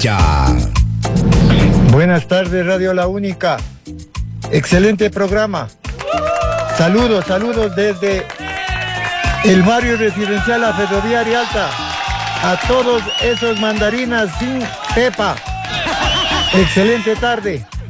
Maya. Buenas tardes, Radio La Única. Excelente programa. Saludos desde el barrio residencial La Ferroviaria Alta. A todos esos mandarinas sin pepa. Excelente tarde.